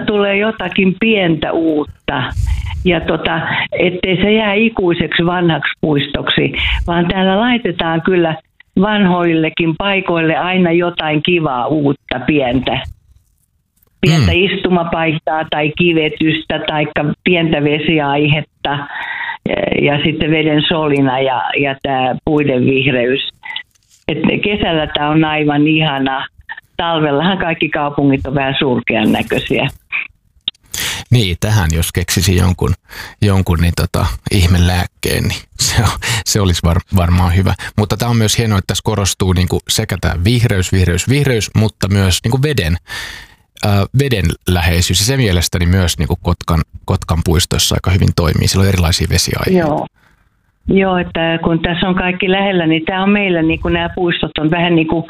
tulee jotakin pientä uutta. Ja ettei se jää ikuiseksi vanhaksi puistoksi, vaan täällä laitetaan kyllä vanhoillekin paikoille aina jotain kivaa uutta pientä. Pientä istumapaikkaa tai kivetystä tai pientä vesiaihetta ja sitten veden solina ja tämä puiden vihreys. Et kesällä tämä on aivan ihana. Talvellahan kaikki kaupungit on vähän surkean näköisiä. Niin, tähän jos keksisi jonkun niin ihmelääkkeen, niin se olisi varmaan hyvä. Mutta tämä on myös hienoa, että tässä korostuu niin kuin sekä tämä vihreys, mutta myös niin kuin veden läheisyys. Ja se mielestäni myös niin kuin Kotkan puistoissa aika hyvin toimii. Siellä on erilaisia vesiaiheita. Joo, että kun tässä on kaikki lähellä, niin tämä on meillä, niin kuin nämä puistot on vähän niin kuin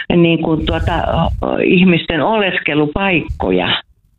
ihmisten oleskelupaikkoja.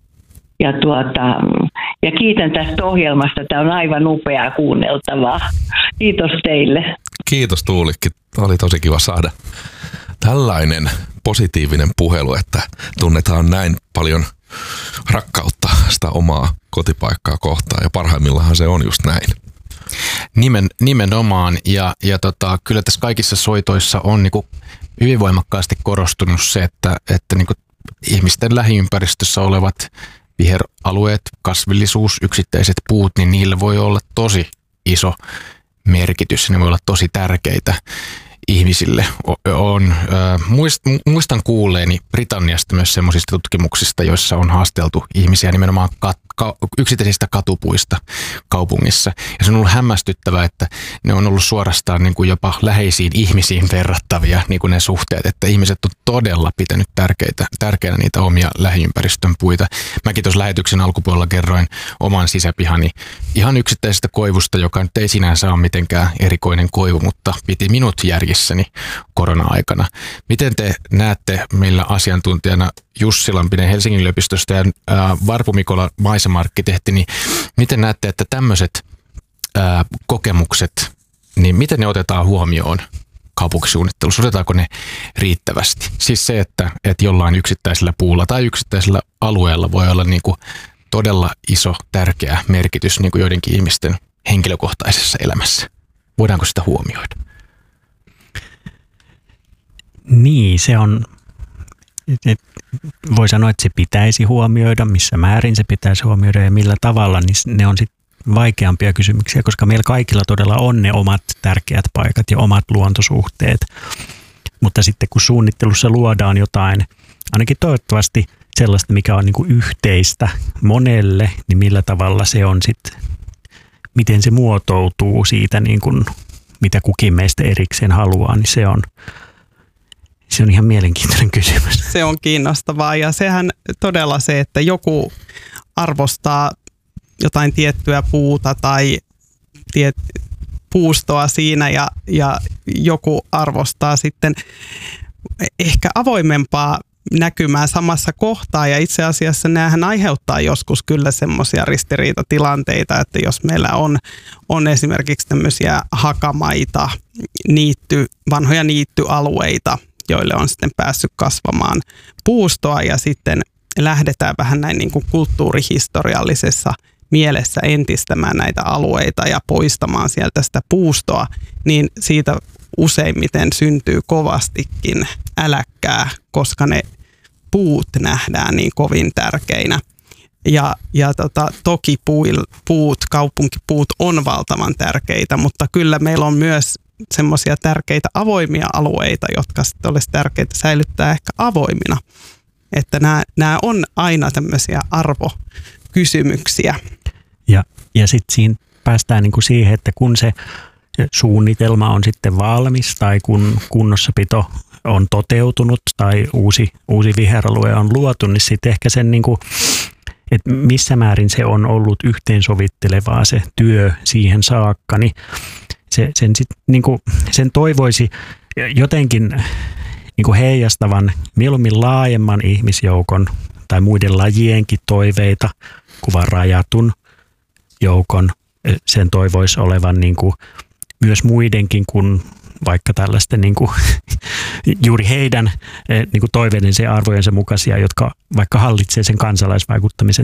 Ja kiitän tästä ohjelmasta. Tämä on aivan upeaa kuunneltavaa. Kiitos teille. Kiitos Tuulikki. Oli tosi kiva saada tällainen positiivinen puhelu, että tunnetaan näin paljon rakkautta sitä omaa kotipaikkaa kohtaan. Ja parhaimmillaan se on just näin. Nimenomaan. Ja kyllä tässä kaikissa soitoissa on niinku hyvin voimakkaasti korostunut se, että niinku ihmisten lähiympäristössä olevat viheralueet, kasvillisuus, yksittäiset puut, niin niillä voi olla tosi iso merkitys. Ne voi olla tosi tärkeitä ihmisille. Muistan kuulleeni Britanniasta myös semmoisista tutkimuksista, joissa on haasteltu ihmisiä nimenomaan yksittäisistä katupuista kaupungissa. Ja se on ollut hämmästyttävää, että ne on ollut suorastaan niin kuin jopa läheisiin ihmisiin verrattavia niin kuin ne suhteet, että ihmiset on todella pitänyt tärkeänä niitä omia lähiympäristön puita. Mäkin tuossa lähetyksen alkupuolella kerroin oman sisäpihani ihan yksittäisestä koivusta, joka nyt ei sinänsä ole mitenkään erikoinen koivu, mutta piti minut järjissäni korona-aikana. Miten te näette meillä asiantuntijana Jussi Lampinen Helsingin yliopistosta ja Varpu Mikola Maisemarkkitehti, niin miten näette, että tämmöiset kokemukset, niin miten ne otetaan huomioon kaupunkisuunnittelussa? Otetaanko ne riittävästi? Siis se, että jollain yksittäisellä puulla tai yksittäisellä alueella voi olla niin kuin todella iso, tärkeä merkitys niin kuin joidenkin ihmisten henkilökohtaisessa elämässä. Voidaanko sitä huomioida? Niin, se on, voi sanoa, että se pitäisi huomioida, missä määrin se pitäisi huomioida ja millä tavalla, niin ne on sitten vaikeampia kysymyksiä, koska meillä kaikilla todella on ne omat tärkeät paikat ja omat luontosuhteet. Mutta sitten kun suunnittelussa luodaan jotain, ainakin toivottavasti sellaista, mikä on niin kuin yhteistä monelle, niin millä tavalla se on sitten, miten se muotoutuu siitä, niin kuin, mitä kukin meistä erikseen haluaa, niin se on ihan mielenkiintoinen kysymys. Se on kiinnostavaa ja sehän todella se, että joku arvostaa jotain tiettyä puuta tai puustoa siinä ja joku arvostaa sitten ehkä avoimempaa näkymää samassa kohtaa ja itse asiassa näähän aiheuttaa joskus kyllä semmoisia ristiriitatilanteita, että jos meillä on esimerkiksi tämmöisiä hakamaita, vanhoja niittyalueita, joille on sitten päässyt kasvamaan puustoa ja sitten lähdetään vähän näin niin kuin kulttuurihistoriallisessa mielessä entistämään näitä alueita ja poistamaan sieltä sitä puustoa, niin siitä useimmiten syntyy kovastikin äläkkää, koska ne puut nähdään niin kovin tärkeinä. Ja toki kaupunkipuut on valtavan tärkeitä, mutta kyllä meillä on myös semmoisia tärkeitä avoimia alueita, jotka sitten olisi tärkeitä säilyttää ehkä avoimina. Että nämä on aina tämmöisiä arvokysymyksiä. Ja sitten siinä päästään niinku siihen, että kun se suunnitelma on sitten valmis tai kun kunnossapito on toteutunut tai uusi viheralue on luotu, niin sitten ehkä sen niinku, että missä määrin se on ollut yhteensovittelevaa se työ siihen saakka, niin sen toivoisi jotenkin niinku heijastavan mieluummin laajemman ihmisjoukon tai muiden lajienkin toiveita kuin rajatun joukon. Sen toivoisi olevan niinku myös muidenkin kuin vaikka tällaisten niinku, juuri heidän niinku toiveidensa ja arvojensa mukaisia, jotka vaikka hallitsee sen kansalaisvaikuttamisen